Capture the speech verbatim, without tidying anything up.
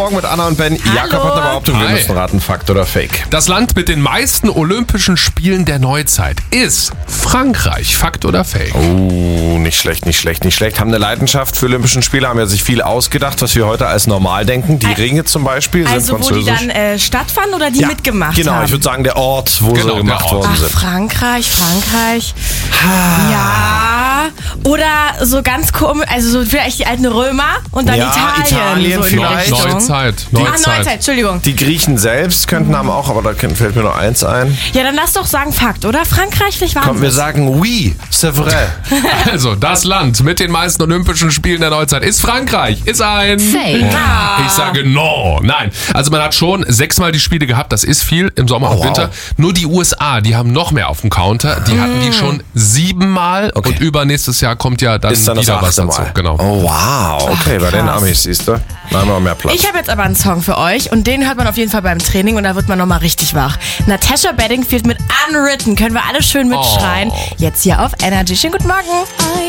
Morgen mit Anna und Ben. Hallo. Jakob hat eine Behauptung, wir Hi. müssen raten, Fakt oder Fake. Das Land mit den meisten Olympischen Spielen der Neuzeit ist Frankreich. Fakt oder Fake? Oh, nicht schlecht, nicht schlecht, nicht schlecht. Haben eine Leidenschaft für Olympischen Spiele, haben ja sich viel ausgedacht, was wir heute als normal denken. Die Ringe zum Beispiel sind Also wo die französisch. dann äh, stattfanden oder die ja, mitgemacht genau, haben? ich würde sagen der Ort, wo Genau, sie der gemacht Ort. worden Ach, sind. Frankreich, Frankreich. Ja. Oder so ganz komisch, also so vielleicht die alten Römer und dann Ja, Italien. Italien so in die vielleicht. Richtung. Neuzeit. Ach, Neuzeit. Neuzeit, Entschuldigung. Die Griechen selbst könnten haben auch, aber da fällt mir nur eins ein. Ja, dann lass doch sagen Fakt, oder? Frankreich, vielleicht waren Komm, wir es. sagen oui, c'est vrai. Also, das Land mit den meisten Olympischen Spielen der Neuzeit ist Frankreich. Ist ein... Fake. Ich sage no. Nein. Also man hat schon sechsmal die Spiele gehabt. Das ist viel im Sommer Oh, und wow. Winter. Nur die U S A, die haben noch mehr auf dem Counter. Die hatten die schon siebenmal. Okay. Und übernächstes Jahr kommt ja dann Ist dann das wieder was achte dazu. Mal. Genau. Oh, wow. Okay, bei den krass. Amis, siehst du. Da haben wir mehr Platz. Ich habe jetzt aber einen Song für euch und den hört man auf jeden Fall beim Training und da wird man nochmal richtig wach. Natasha Bedingfield mit Unwritten. Können wir alle schön mitschreien. Oh. Jetzt hier auf Energy. Schönen guten Morgen.